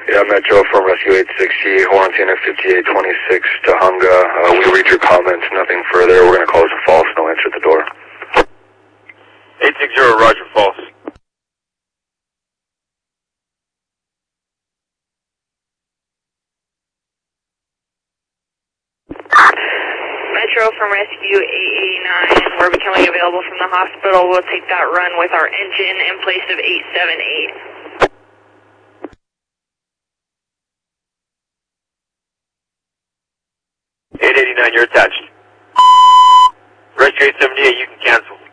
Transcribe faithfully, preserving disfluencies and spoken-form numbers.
Yeah, Metro from Rescue eight sixty, Juantina fifty-eight twenty-six to Hunga. Uh, we read your comments, nothing further. We're going to close the false, no answer at the door. eight sixty, Roger, false. Metro from Rescue eight eighty-nine, we're becoming available from the hospital. We'll take that run with our engine in place of eight seventy-eight. eight eighty-nine, you're attached. Rescue eight seventy-eight, you can cancel.